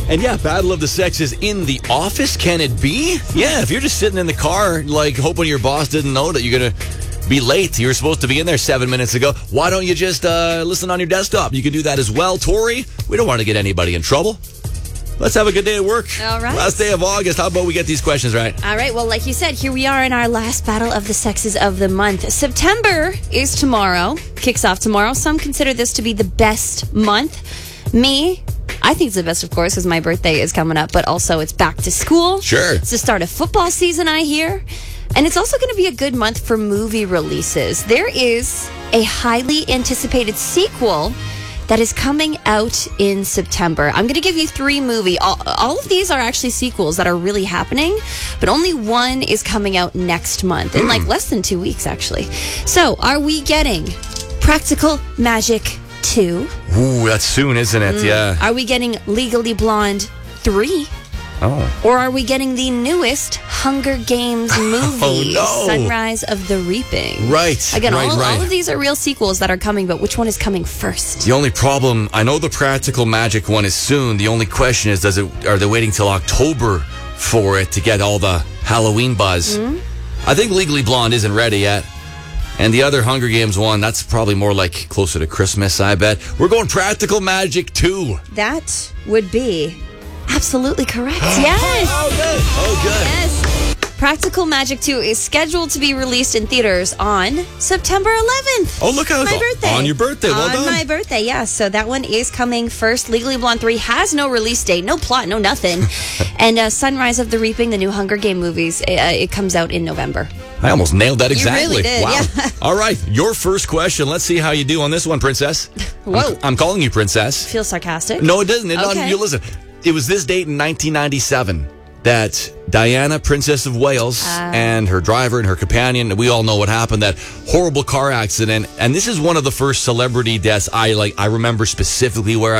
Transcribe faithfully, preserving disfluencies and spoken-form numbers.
And yeah, Battle of the Sexes in the office. Can it be? Yeah, if you're just sitting in the car, like hoping your boss didn't know that you're going to be late. You were supposed to be in there seven minutes ago. Why don't you just uh, listen on your desktop? You can do that as well. Tori, we don't want to get anybody in trouble. Let's have a good day at work. All right. Last day of August. How about we get these questions right? All right. Well, like you said, here we are in our last Battle of the Sexes of the month. September is tomorrow. Kicks off tomorrow. Some consider this to be the best month. Me, I think it's the best, of course, because my birthday is coming up, but also it's back to school. Sure. It's the start of football season, I hear. And it's also going to be a good month for movie releases. There is a highly anticipated sequel that is coming out in September. I'm going to give you three movies. All, all of these are actually sequels that are really happening, but only one is coming out next month, in like less than two weeks, actually. So, are we getting Practical Magic two? Ooh, that's soon, isn't it? Mm. Yeah. Are we getting Legally Blonde three? Oh. Or are we getting the newest Hunger Games movie, oh, no. Sunrise of the Reaping? Right. Again, right, all, right. all of these are real sequels that are coming, but which one is coming first? The only problem, I know the Practical Magic one is soon. The only question is, does it? Are they waiting till October for it to get all the Halloween buzz? Mm-hmm. I think Legally Blonde isn't ready yet. And the other Hunger Games one, that's probably more like closer to Christmas, I bet. We're going Practical Magic two. That would be absolutely correct. Yes. Oh, good. Oh, good. Yes. Practical Magic two is scheduled to be released in theaters on September eleventh. Oh, look how it's my birthday. On your birthday. Well on done. On my birthday, yes. So that one is coming first. Legally Blonde three has no release date, no plot, no nothing. And uh, Sunrise of the Reaping, the new Hunger Game movies, it, uh, it comes out in November. I almost nailed that exactly. You really did, wow. yeah. All right, your first question. Let's see how you do on this one, Princess. Whoa. I'm, I'm calling you Princess. Feel sarcastic? No, it doesn't. It okay. doesn't. You listen. It was this date in nineteen ninety-seven that Diana, Princess of Wales, uh. and her driver and her companion, we all know what happened, that horrible car accident. And this is one of the first celebrity deaths I like. I remember specifically where I